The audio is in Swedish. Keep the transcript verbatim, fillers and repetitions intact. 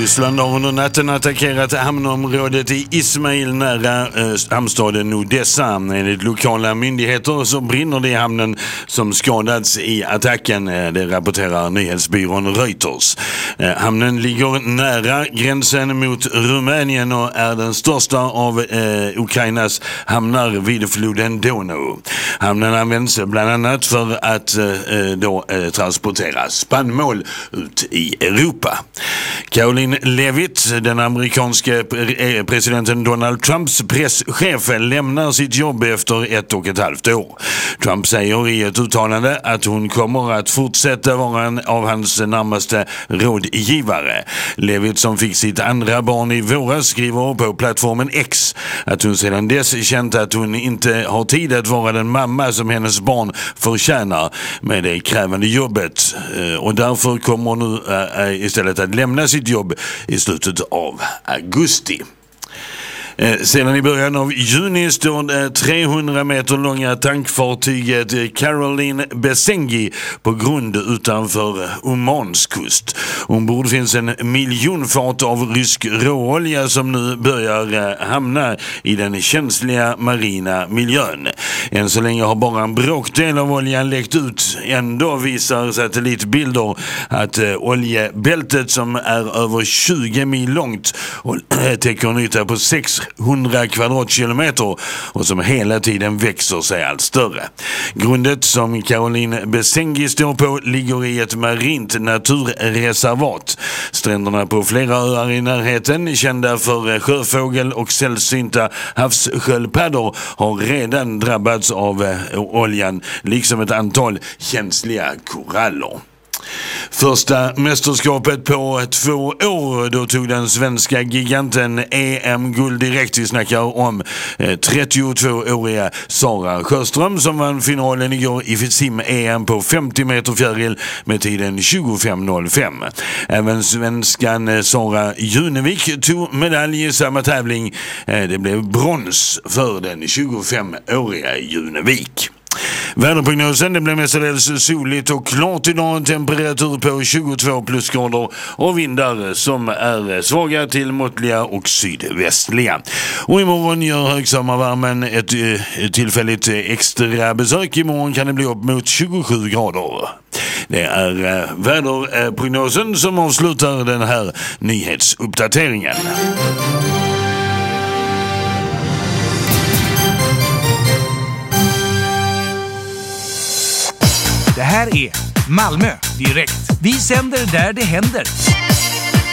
Ryssland har under natten attackerat hamnområdet i Ismail nära eh, hamnstaden Odessa. Enligt lokala myndigheter så brinner det i hamnen som skadats i attacken. Det rapporterar nyhetsbyrån Reuters. Eh, hamnen ligger nära gränsen mot Rumänien och är den största av eh, Ukrainas hamnar vid floden Donau. Hamnen används bland annat för att eh, då, eh, transportera spannmål ut i Europa. Karoline Leavitt, den amerikanske presidenten Donald Trumps presschef, lämnar sitt jobb efter ett och ett halvt år. Trump säger i ett uttalande att hon kommer att fortsätta vara en av hans närmaste rådgivare. Leavitt, som fick sitt andra barn i våras, skriver på plattformen X att hon sedan dess känt att hon inte har tid att vara den mamma som hennes barn förtjänar med det krävande jobbet, och därför kommer hon nu äh, istället att lämna sitt jobb i slutet av augusti. Eh, sedan i början av juni står det trehundra meter långa tankfartyget Caroline Besengi på grund utanför Omans kust. Ombord finns en miljon fat av rysk råolja som nu börjar eh, hamna i den känsliga marina miljön. Än så länge har bara en bråkdel av oljan läckt ut. Ändå visar satellitbilder att eh, oljebältet, som är över tjugo mil långt och täcker en yta på sex hundra kvadratkilometer och som hela tiden växer sig allt större. Grundet som Caroline Besengi står på ligger i ett marint naturreservat. Stränderna på flera öar i närheten, kända för sjöfågel och sällsynta havssköldpaddor, har redan drabbats av oljan, liksom ett antal känsliga koraller. Första mästerskapet på två år, då tog den svenska giganten E M-guld direkt. Vi snackar om eh, trettiotvååriga Sara Sjöström som vann finalen igår i sim-E M på femtio meter fjäril med tiden tjugofem noll fem. Även svenskan Sara Junevik tog medalj i samma tävling. Eh, det blev brons för den tjugofemåriga Junevik. Väderprognosen: det blir mestadels soligt och klart idag, en temperatur på tjugotvå plusgrader och vindar som är svaga till måttliga och sydvästliga. Och imorgon gör högsommarvärmen ett, ett tillfälligt extra besök. Imorgon kan det bli upp mot tjugosju grader. Det är väderprognosen som avslutar den här nyhetsuppdateringen. Det här är Malmö direkt. Vi sänder där det händer.